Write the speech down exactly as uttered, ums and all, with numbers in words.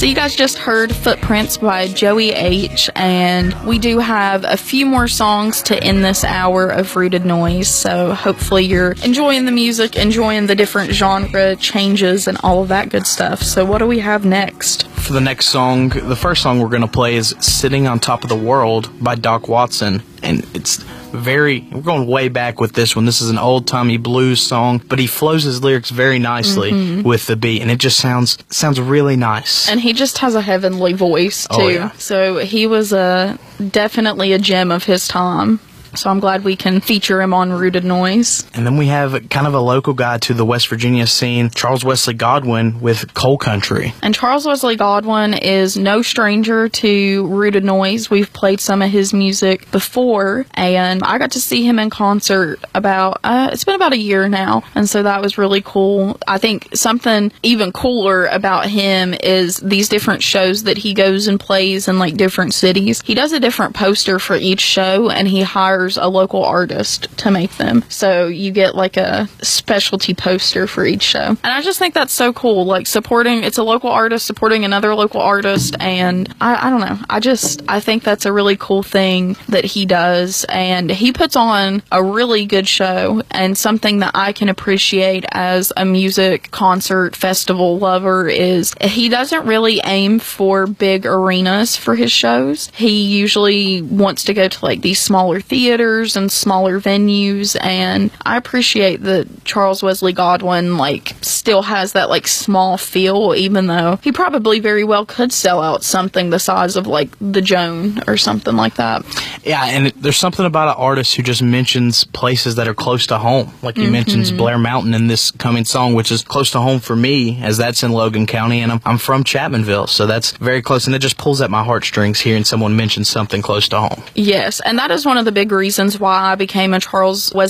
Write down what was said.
So you guys just heard Footprints by Joey H, and we do have a few more songs to end this hour of Rooted Noise, so hopefully you're enjoying the music, enjoying the different genre changes and all of that good stuff. So what do we have next? For the next song, the first song we're going to play is Sitting on Top of the World by Doc Watson, and it's very, we're going way back with this one. This is an old-timey blues song, but he flows his lyrics very nicely mm-hmm. with the beat, and it just sounds sounds really nice. And he just has a heavenly voice, too. Oh, yeah. So he was a, definitely a gem of his time. So I'm glad we can feature him on Rooted Noise. And then we have kind of a local guy to the West Virginia scene, Charles Wesley Godwin with Coal Country. And Charles Wesley Godwin is no stranger to Rooted Noise. We've played some of his music before, and I got to see him in concert about, uh, it's been about a year now, and so that was really cool. I think something even cooler about him is these different shows that he goes and plays in like different cities. He does a different poster for each show, and he hires a local artist to make them. So you get like a specialty poster for each show. And I just think that's so cool. Like supporting, it's a local artist supporting another local artist. And I, I don't know. I just, I think that's a really cool thing that he does. And he puts on a really good show, and something that I can appreciate as a music concert festival lover is he doesn't really aim for big arenas for his shows. He usually wants to go to like these smaller theaters and smaller venues, and I appreciate that Charles Wesley Godwin like still has that like small feel, even though he probably very well could sell out something the size of like the Joan or something like that. Yeah, and it, there's something about an artist who just mentions places that are close to home. Like he mm-hmm. mentions Blair Mountain in this coming song, which is close to home for me, as that's in Logan County, and I'm, I'm from Chapmanville, so that's very close, and it just pulls at my heartstrings hearing someone mention something close to home. Yes, and that is one of the big reasons why I became a Charles Wesley